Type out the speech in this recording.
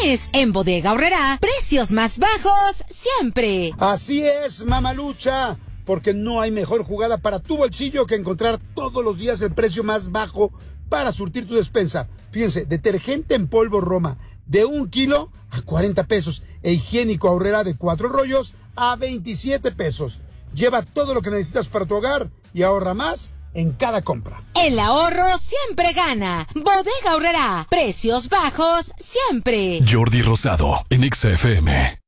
mes. En Bodega Aurrerá, precios más bajos siempre. Así es, mamalucha, porque no hay mejor jugada para tu bolsillo que encontrar todos los días el precio más bajo para surtir tu despensa. Fíjense, detergente en polvo Roma de 1 kilo a 40 pesos e higiénico Aurrerá de 4 rollos a 27 pesos. Lleva todo lo que necesitas para tu hogar y ahorra más en cada compra. El ahorro siempre gana. Bodega Aurrerá, precios bajos siempre. Jordi Rosado en XFM.